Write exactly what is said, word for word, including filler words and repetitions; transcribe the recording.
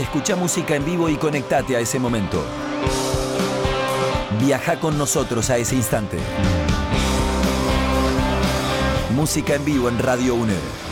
Escucha música en vivo y conectate a ese momento. Viaja con nosotros a ese instante. Música en vivo en Radio UNED.